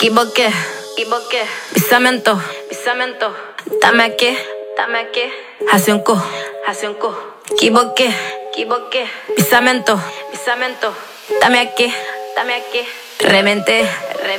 equivoqué, pisamento, dame aquí, hace un cu, equivoqué, pisamento, dame aquí, reventé.